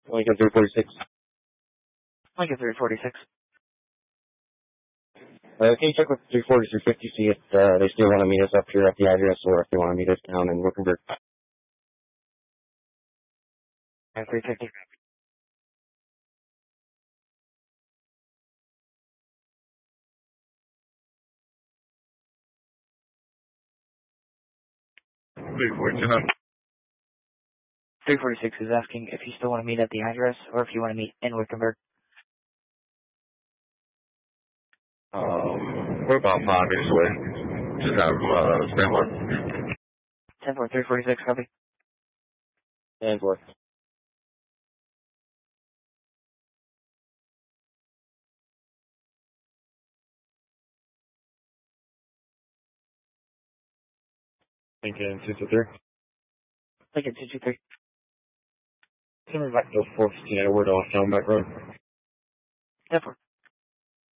Lincoln 346. Lincoln 346. Can you check with 340 350, see if they still want to meet us up here at the address or if they want to meet us down in Wickenburg? 350. Uh-huh. 346 is asking if you still want to meet at the address or if you want to meet in Wickenburg. We're about 5 minutes away. Just have standby. 10-4, 346, copy. And for. Lincoln 223. Lincoln 223. Send me back to 415 Edward off down back road. 10-4.